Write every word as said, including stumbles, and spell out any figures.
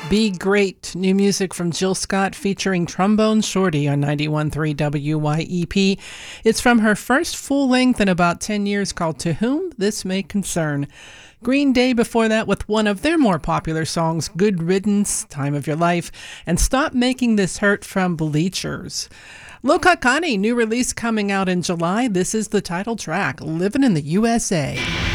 Be Great, new music from Jill Scott featuring Trombone Shorty on ninety-one point three W Y E P. It's from her first full length in about ten years called To Whom This May Concern. Green Day before that with one of their more popular songs, Good Riddance, Time of Your Life, and Stop Making This Hurt from Bleachers. Lokakani, new release coming out in July. This is the title track, Living in the U S A.